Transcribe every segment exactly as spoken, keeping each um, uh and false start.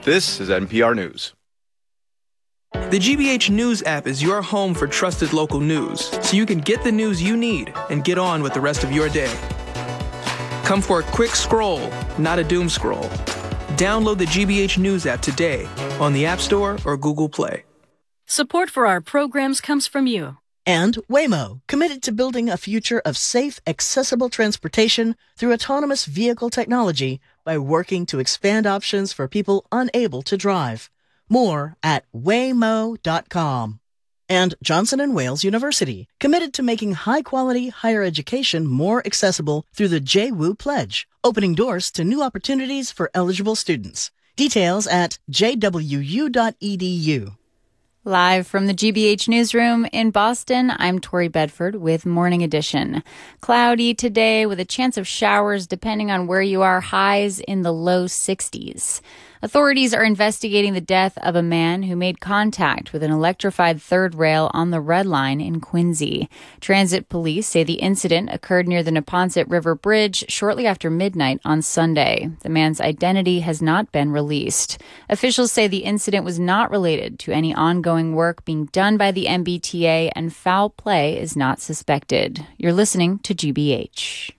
This is N P R News. The G B H News app is your home for trusted local news, so you can get the news you need and get on with the rest of your day. Come for a quick scroll, not a doom scroll. Download the G B H News app today on the App Store or Google Play. Support for our programs comes from you. And Waymo, committed to building a future of safe, accessible transportation through autonomous vehicle technology by working to expand options for people unable to drive. More at waymo dot com. And Johnson and Wales University, committed to making high-quality higher education more accessible through the J W U Pledge, opening doors to new opportunities for eligible students. Details at j w u dot e d u. Live from the G B H Newsroom in Boston, I'm Tori Bedford with Morning Edition. Cloudy today with a chance of showers depending on where you are, highs in the low sixties. Authorities are investigating the death of a man who made contact with an electrified third rail on the Red Line in Quincy. Transit police say the incident occurred near the Neponset River Bridge shortly after midnight on Sunday. The man's identity has not been released. Officials say the incident was not related to any ongoing work being done by the M B T A, and foul play is not suspected. You're listening to G B H.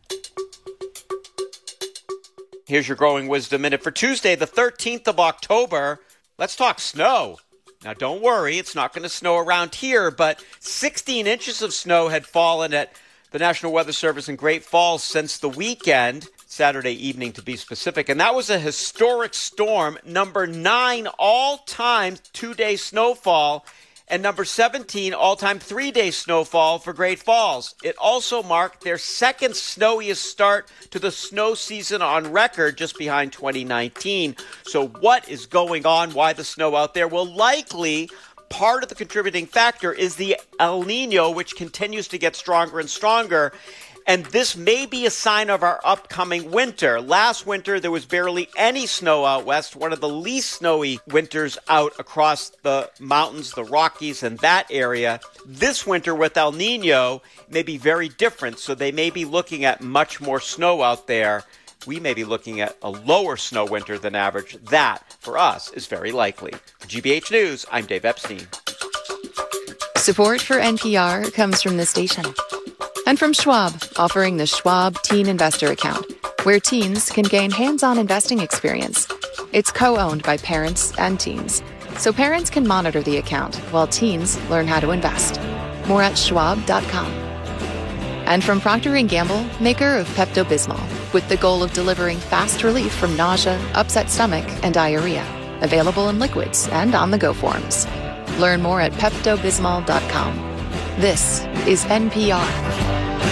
Here's your Growing Wisdom Minute for Tuesday, the thirteenth of October. Let's talk snow. Now, don't worry, it's not going to snow around here, but sixteen inches of snow had fallen at the National Weather Service in Great Falls since the weekend, Saturday evening to be specific. And that was a historic storm, number nine all-time two-day snowfall, and number seventeen all-time three-day snowfall for Great Falls. It also marked their second snowiest start to the snow season on record, just behind twenty nineteen. So what is going on? Why the snow out there? Well, likely part of the contributing factor is the El Nino, which continues to get stronger and stronger. And this may be a sign of our upcoming winter. Last winter, there was barely any snow out west, one of the least snowy winters out across the mountains, the Rockies, and that area. This winter with El Nino may be very different, so they may be looking at much more snow out there. We may be looking at a lower snow winter than average. That, for us, is very likely. For G B H News, I'm Dave Epstein. Support for N P R comes from the station. And from Schwab, offering the Schwab Teen Investor Account, where teens can gain hands-on investing experience. It's co-owned by parents and teens, so parents can monitor the account while teens learn how to invest. More at schwab dot com. And from Procter and Gamble, maker of Pepto-Bismol, with the goal of delivering fast relief from nausea, upset stomach, and diarrhea. Available in liquids and on-the-go forms. Learn more at Pepto Bismol dot com. This is N P R.